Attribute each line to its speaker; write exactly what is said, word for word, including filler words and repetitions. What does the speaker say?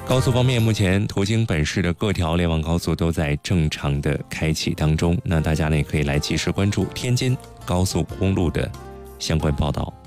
Speaker 1: 高速方面，目前途经本市的各条联网高速都在正常的开启当中，那大家呢也可以来及时关注天津高速公路的相关报道。